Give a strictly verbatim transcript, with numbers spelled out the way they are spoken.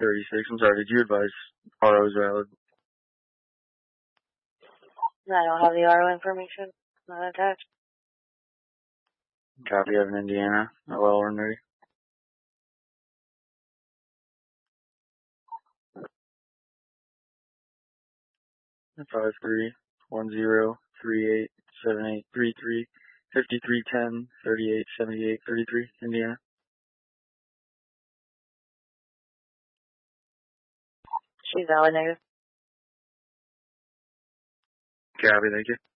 thirty-six. I'm sorry, did you advise R O is valid? I don't have the R O information. Not attached. Copy of Indiana. Well, we're ready. Five three one zero three eight seven eight three three fifty three ten thirty eight seventy eight thirty three Indiana. She's valid, negative. Copy, thank you.